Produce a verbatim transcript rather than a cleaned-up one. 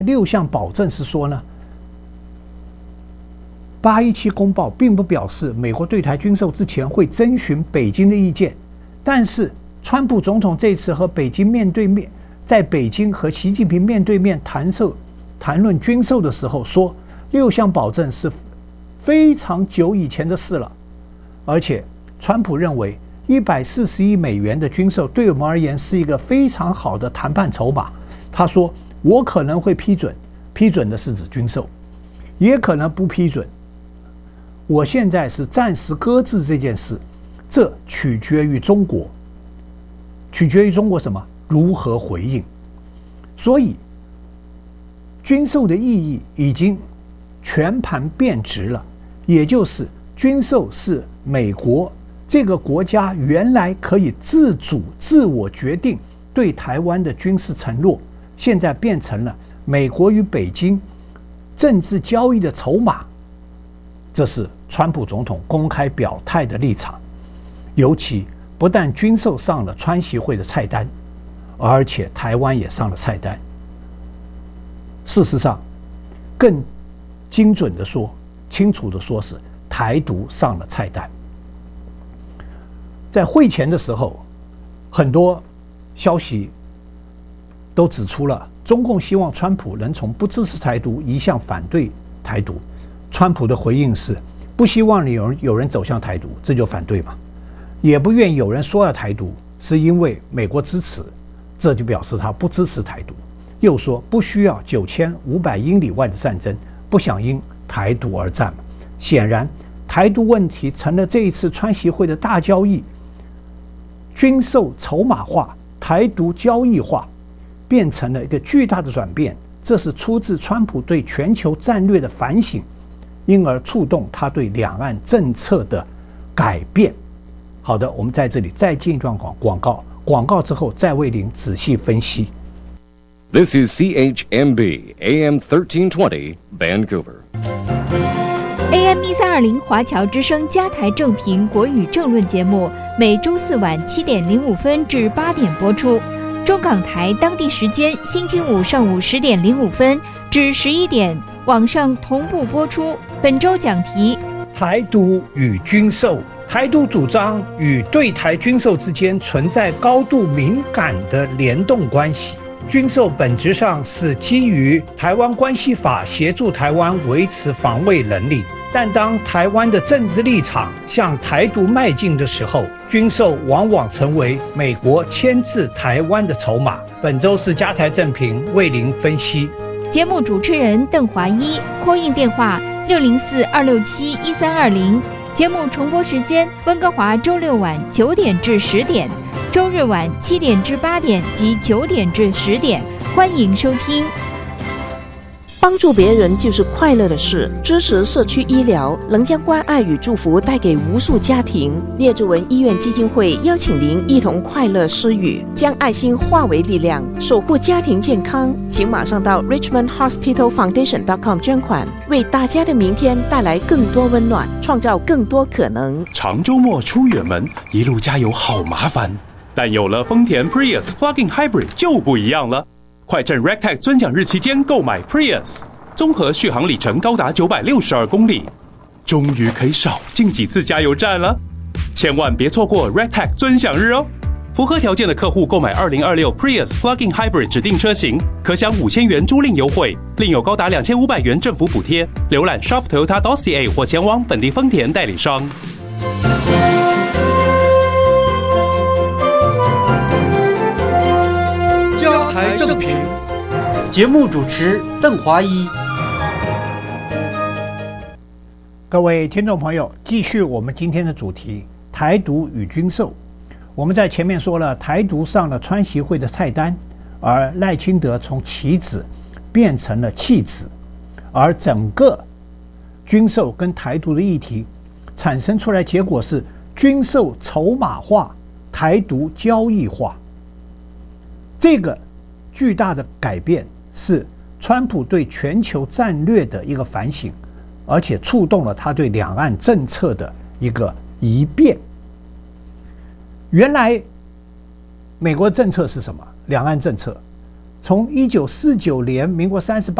六项保证是说呢，八一七公报并不表示美国对台军售之前会征询北京的意见，但是川普总统这次和北京面对面，在北京和习近平面对面谈授谈论军售的时候说，六项保证是非常久以前的事了，而且川普认为一百四十亿美元的军售对我们而言是一个非常好的谈判筹码。他说我可能会批准，批准的是指军售，也可能不批准。我现在是暂时搁置这件事，这取决于中国，取决于中国什么？如何回应。所以军售的意义已经全盘变质了，也就是军售是美国这个国家原来可以自主自我决定对台湾的军事承诺，现在变成了美国与北京政治交易的筹码。这是川普总统公开表态的立场。尤其不但军售上了川习会的菜单，而且台湾也上了菜单。事实上更精准的说，清楚的说，是台独上了菜单。在会前的时候，很多消息都指出了中共希望川普能从不支持台独移向反对台独。川普的回应是不希望有人有人走向台独，这就反对嘛，也不愿有人说要台独是因为美国支持，这就表示他不支持台独。又说不需要九千五百英里外的战争，不想因台独而战。显然台独问题成了这一次川习会的大交易，军售筹码化，台独交易化，变成了一个巨大的转变。这是出自川普对全球战略的反省，因而触动他对两岸政策的改变。好的，我们在这里再进一段广广告，广告之后再为您仔细分析。 This is C H M B A M thirteen twenty Vancouver。A M 一三二零华侨之声加台正评国语政论节目，每周四晚七点零五分至八点播出。中港台当地时间星期五上午十点零五分至十一点，网上同步播出。本周讲题： 台独与军售。台独主张与对台军售之间存在高度敏感的联动关系。军售本质上是基于《台湾关系法》协助台湾维持防卫能力，但当台湾的政治立场向台独迈进的时候，军售往往成为美国牵制台湾的筹码。本周是加台正评为您分析。 节目主持人邓华一，call in电话六零四二六七一三二零。节目重播时间：温哥华周六晚九点至十点，周日晚七点至八点及九点至十点。欢迎收听。 帮助别人就是快乐的事，支持社区医疗，能将关爱与祝福带给无数家庭。列治文医院基金会邀请您一同快乐施予，将爱心化为力量，守护家庭健康。请马上到 richmond hospital foundation dot com 捐款，为大家的明天带来更多温暖，创造更多可能。 长周末出远门，一路加油好麻烦，但有了丰田 Prius Plug-in Hybrid 就不一样了。快趁 Rectech 尊享日期间购买 Prius， 综合续航里程高达九百六十二公里，终于可以少进几次加油站了。千万别错过 Rectech 尊享日哦！符合条件的客户购买二零二六 Prius Plug-in Hybrid 指定车型，可享五千元租赁优惠，另有高达两千五百元政府补贴。浏览 shop toyota dot c a 或前往本地丰田代理商。 加台正评，节目主持邓华一。 各位听众朋友，继续我们今天的主题：台独与军售。我们在前面说了，台独上了川习会的菜单，而赖清德从棋子变成了弃子，而整个军售跟台独的议题产生出来结果是军售筹码化，台独交易化。这个巨大的改变是川普对全球战略的一个反省，而且触动了他对两岸政策的一个疑变。原来美国政策是什么？两岸政策从一九四九年，民国三十八